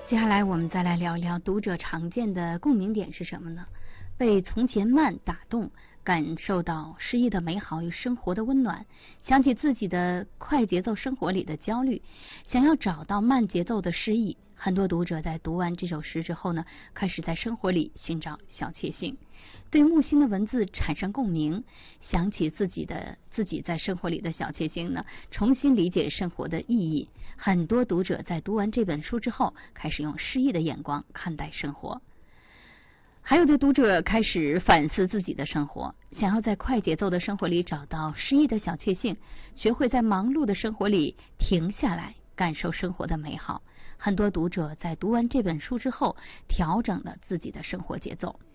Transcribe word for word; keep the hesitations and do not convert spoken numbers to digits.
接下来我们再来聊聊读者常见的共鸣点是什么呢？被从前慢打动，感受到诗意的美好与生活的温暖，想起自己的快节奏生活里的焦虑，想要找到慢节奏的诗意。很多读者在读完这首诗之后呢，开始在生活里寻找小确幸，对木心的文字产生共鸣，想起自己的自己在生活里的小确幸呢，重新理解生活的意义。很多读者在读完这本书之后，开始用诗意的眼光看待生活。还有的读者开始反思自己的生活，想要在快节奏的生活里找到诗意的小确幸，学会在忙碌的生活里停下来，感受生活的美好。很多读者在读完这本书之后，调整了自己的生活节奏，